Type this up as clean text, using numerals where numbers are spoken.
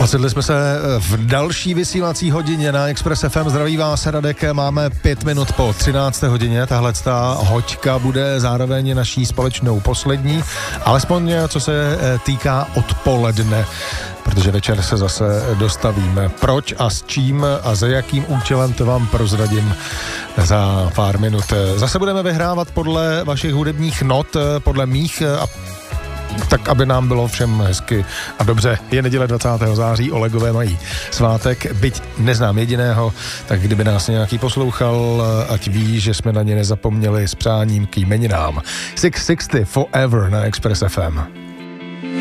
Ocitli jsme se v další vysílací hodině na Express FM. Zdraví vás Radek, máme 5 minut po 13. hodině. Tahle hoďka bude zároveň naší společnou poslední, alespoň co se týká odpoledne, protože večer se zase dostavíme. Proč a s čím a za jakým účelem, to vám prozradím za pár minut. Zase budeme vyhrávat podle vašich hudebních not, podle mých a tak, aby nám bylo všem hezky a dobře. Je neděle 20. září, Olegové mají svátek, byť neznám jediného, tak kdyby nás nějaký poslouchal, ať ví, že jsme na ně nezapomněli s přáním k jmeninám. 660 Forever na Express FM.